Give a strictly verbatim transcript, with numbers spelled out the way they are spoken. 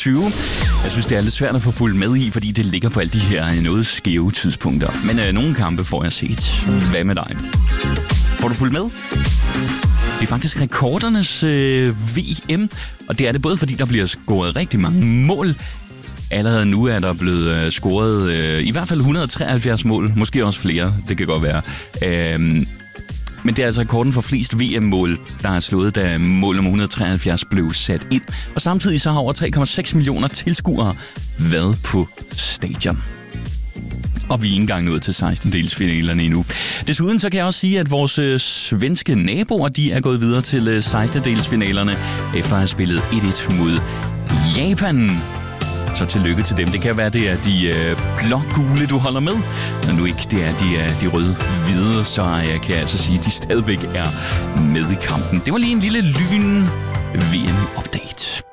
toogtyve. Jeg synes, det er lidt svært at få fuldt med i, fordi det ligger på alle de her noget skæve tidspunkter. Men øh, nogle kampe får jeg set. Hvad med dig? Får du fulgt med? Det er faktisk rekordernes øh, V M, og det er det både fordi, der bliver scoret rigtig mange mål. Allerede nu er der blevet øh, scoret øh, i hvert fald et hundrede og treoghalvfjerds mål, måske også flere, det kan godt være. Øhm, men det er altså rekorden for flest V M-mål, der er slået, da mål nummer et hundrede og treoghalvfjerds blev sat ind. Og samtidig så har over tre komma seks millioner tilskuere været på stadion. Og vi er ikke engang nået til sekstendedelsfinalerne endnu. Desuden så kan jeg også sige, at vores øh, svenske naboer, de er gået videre til øh, sekstendedelsfinalerne, efter at have spillet et et mod Japan. Så tillykke til dem. Det kan være, det er de øh, blå-gule, du holder med. Men nu ikke, det er de, øh, de røde-hvide, så jeg kan altså sige, at de stadigvæk er med i kampen. Det var lige en lille lyn-V M-update.